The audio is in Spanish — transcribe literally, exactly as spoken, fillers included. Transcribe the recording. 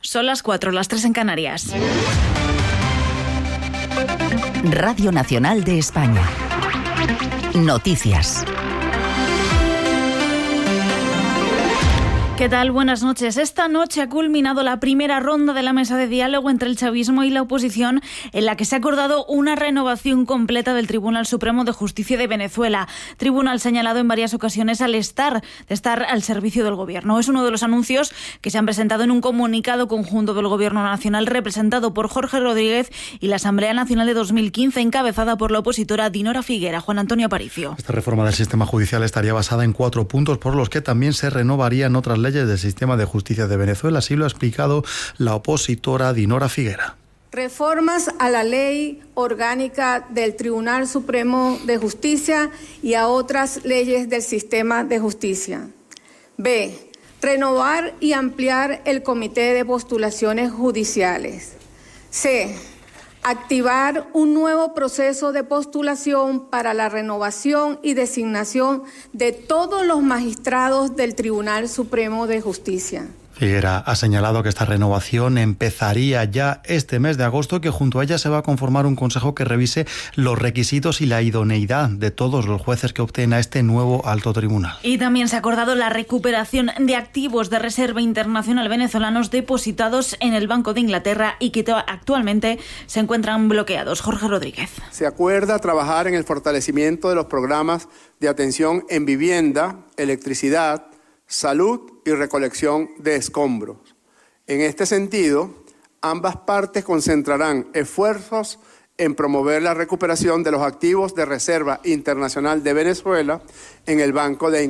Son las cuatro, las tres en Canarias. Radio Nacional de España. Noticias. ¿Qué tal? Buenas noches. Esta noche ha culminado la primera ronda de la mesa de diálogo entre el chavismo y la oposición, en la que se ha acordado una renovación completa del Tribunal Supremo de Justicia de Venezuela. Tribunal señalado en varias ocasiones al estar, de estar al servicio del gobierno. Es uno de los anuncios que se han presentado en un comunicado conjunto del Gobierno Nacional representado por Jorge Rodríguez y la Asamblea Nacional de dos mil quince, encabezada por la opositora Dinora Figuera. Juan Antonio Aparicio. Esta reforma del sistema judicial estaría basada en cuatro puntos por los que también se renovarían otras leyes del sistema de justicia de Venezuela, así lo ha explicado la opositora Dinora Figuera. Reformas a la ley orgánica del Tribunal Supremo de Justicia y a otras leyes del sistema de justicia. B. Renovar y ampliar el comité de postulaciones judiciales. C. Activar un nuevo proceso de postulación para la renovación y designación de todos los magistrados del Tribunal Supremo de Justicia. Figuera ha señalado que esta renovación empezaría ya este mes de agosto y que junto a ella se va a conformar un consejo que revise los requisitos y la idoneidad de todos los jueces que opten a este nuevo alto tribunal. Y también se ha acordado la recuperación de activos de reserva internacional venezolanos depositados en el Banco de Inglaterra y que actualmente se encuentran bloqueados. Jorge Rodríguez. Se acuerda trabajar en el fortalecimiento de los programas de atención en vivienda, electricidad, salud y recolección de escombros. En este sentido, ambas partes concentrarán esfuerzos en promover la recuperación de los activos de reserva internacional de Venezuela en el Banco de Inglaterra.